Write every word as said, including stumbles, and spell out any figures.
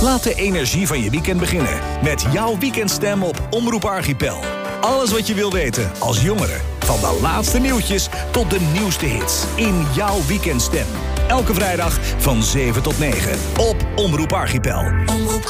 Laat de energie van je weekend beginnen met jouw weekendstem op Omroep Archipel. Alles wat je wil weten als jongere. Van de laatste nieuwtjes tot de nieuwste hits in jouw weekendstem. Elke vrijdag van zeven tot negen op Omroep Archipel. Omroep